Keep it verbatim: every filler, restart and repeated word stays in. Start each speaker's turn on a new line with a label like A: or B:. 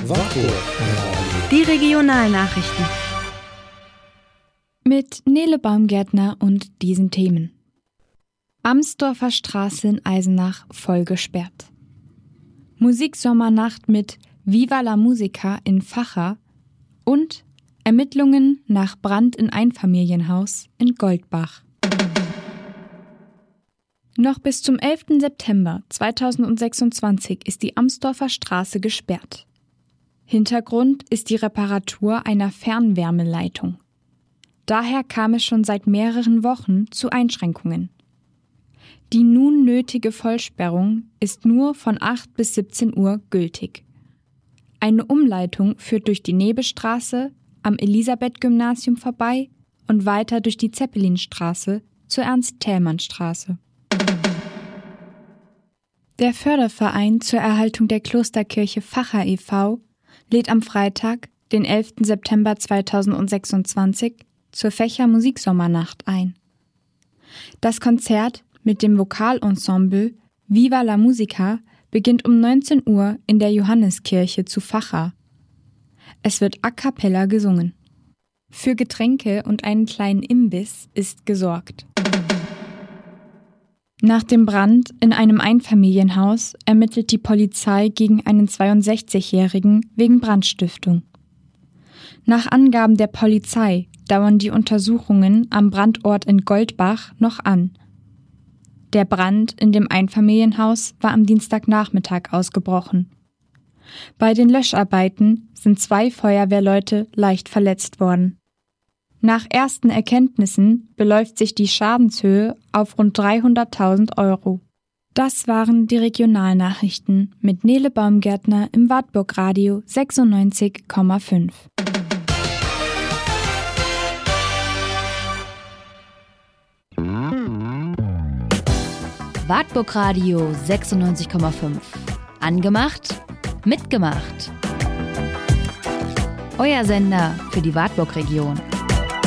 A: Wartburg.
B: Die Regionalnachrichten.
C: Mit Nele Baumgärtner und diesen Themen. Amsdorfer Straße in Eisenach voll gesperrt. Musiksommernacht mit Viva la Musica in Vacha und Ermittlungen nach Brand in Einfamilienhaus in Goldbach. Noch bis zum elften September zweitausendsechsundzwanzig ist die Amsdorfer Straße gesperrt. Hintergrund ist die Reparatur einer Fernwärmeleitung. Daher kam es schon seit mehreren Wochen zu Einschränkungen. Die nun nötige Vollsperrung ist nur von acht bis siebzehn Uhr gültig. Eine Umleitung führt durch die Nebestraße am Elisabeth-Gymnasium vorbei und weiter durch die Zeppelinstraße zur Ernst-Thälmann-Straße. Der Förderverein zur Erhaltung der Klosterkirche Vacha e V lädt am Freitag, den elften September zweitausendsechsundzwanzig, zur Fächer Musiksommernacht ein. Das Konzert mit dem Vokalensemble Viva la Musica beginnt um neunzehn Uhr in der Johanneskirche zu Vacha. Es wird a cappella gesungen. Für Getränke und einen kleinen Imbiss ist gesorgt. Nach dem Brand in einem Einfamilienhaus ermittelt die Polizei gegen einen zweiundsechzigjährigen wegen Brandstiftung. Nach Angaben der Polizei dauern die Untersuchungen am Brandort in Goldbach noch an. Der Brand in dem Einfamilienhaus war am Dienstagnachmittag ausgebrochen. Bei den Löscharbeiten sind zwei Feuerwehrleute leicht verletzt worden. Nach ersten Erkenntnissen beläuft sich die Schadenshöhe auf rund dreihunderttausend Euro. Das waren die Regionalnachrichten mit Nele Baumgärtner im Wartburg-Radio sechsundneunzig Komma fünf.
D: Wartburg-Radio sechsundneunzig Komma fünf. Angemacht, mitgemacht. Euer Sender für die Wartburg-Region.